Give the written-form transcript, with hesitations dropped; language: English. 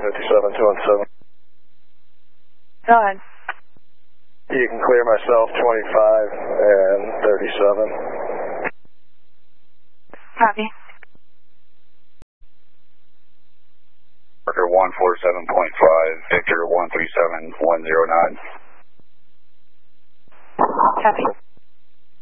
57-217. Go ahead. You can clear myself 25 and 37. Copy. Parker 147.5, Victor 137109. Copy.